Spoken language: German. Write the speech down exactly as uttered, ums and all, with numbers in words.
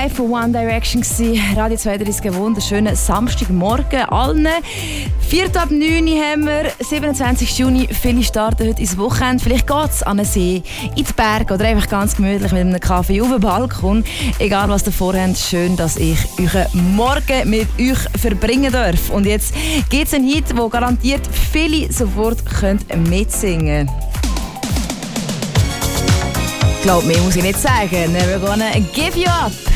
Live von One Direction gsi. Radio zweiunddreißig, einen wunderschönen Samstagmorgen allen. Viertel ab neun haben wir, siebenundzwanzigsten Juni. Viele starten heute ins Wochenende. Vielleicht geht es an den See, in die Berge oder einfach ganz gemütlich mit einem Kaffee auf dem Balkon. Egal was ihr vorhabt, schön, dass ich euren Morgen mit euch verbringen darf. Und jetzt gibt es einen Hit, wo garantiert viele sofort mitsingen können. Glaub mir, muss ich nicht sagen. Never gonna give you up.